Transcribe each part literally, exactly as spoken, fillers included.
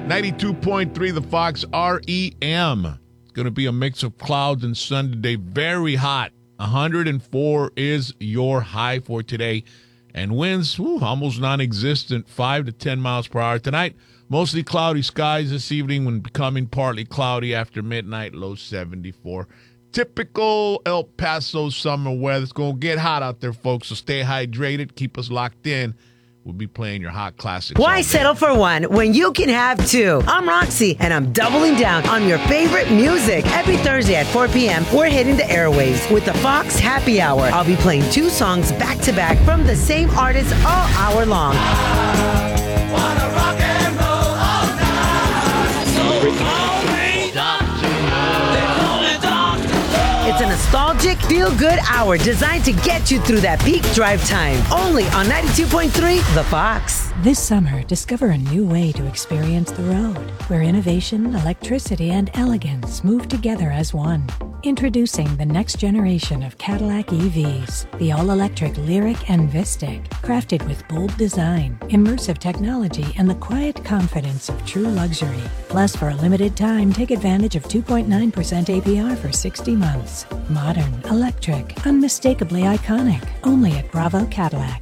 ninety-two point three The Fox R E M. It's going to be a mix of clouds and sun today. Very hot. one hundred four is your high for today. And winds, whew, almost non-existent, five to ten miles per hour. Tonight, mostly cloudy skies this evening when becoming partly cloudy after midnight, low seventy-four. Typical El Paso summer weather. It's going to get hot out there, folks, so stay hydrated. Keep us locked in. We'll be playing your hot classics. Why settle for one when you can have two? I'm Roxy, and I'm doubling down on your favorite music. Every Thursday at four p.m., we're hitting the airwaves with the Fox Happy Hour. I'll be playing two songs back-to-back from the same artist all hour long. I wanna rock and roll all night. So call me Doctor Love. They call me Doctor Love. It's a nostalgic, feel-good hour designed to get you through that peak drive time. Only on ninety-two point three The Fox. This summer, discover a new way to experience the road, where innovation, electricity, and elegance move together as one. Introducing the next generation of Cadillac E Vs, the all-electric Lyriq and Vistic, crafted with bold design, immersive technology, and the quiet confidence of true luxury. Plus, for a limited time, take advantage of two point nine percent A P R for sixty months. Modern, electric, unmistakably iconic. Only at Bravo Cadillac.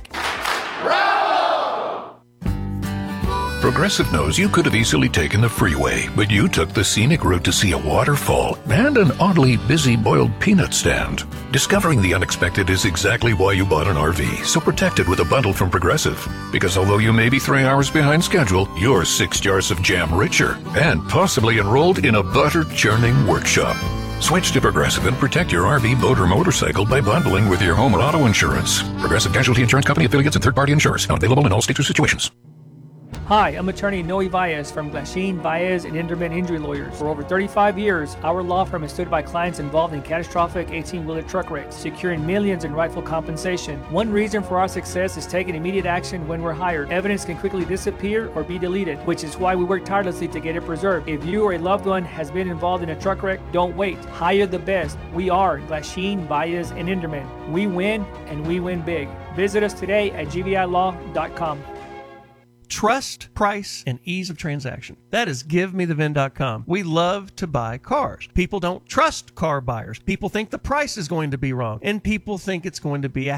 Progressive knows you could have easily taken the freeway, but you took the scenic route to see a waterfall and an oddly busy boiled peanut stand. Discovering the unexpected is exactly why you bought an R V, so protect it with a bundle from Progressive. Because although you may be three hours behind schedule, you're six jars of jam richer and possibly enrolled in a butter churning workshop. Switch to Progressive and protect your R V, boat, or motorcycle by bundling with your home and auto insurance. Progressive Casualty Insurance Company affiliates and third-party insurers. Not available in all states or situations. Hi, I'm attorney Noe Valles from Glasheen, Valles, and Inderman Injury Lawyers. For over thirty-five years, our law firm has stood by clients involved in catastrophic eighteen-wheeler truck wrecks, securing millions in rightful compensation. One reason for our success is taking immediate action when we're hired. Evidence can quickly disappear or be deleted, which is why we work tirelessly to get it preserved. If you or a loved one has been involved in a truck wreck, don't wait. Hire the best. We are Glasheen, Valles, and Inderman. We win, and we win big. Visit us today at G V I law dot com. Trust, price, and ease of transaction. That is give me the V I N dot com. We love to buy cars. People don't trust car buyers. People think the price is going to be wrong, and people think it's going to be a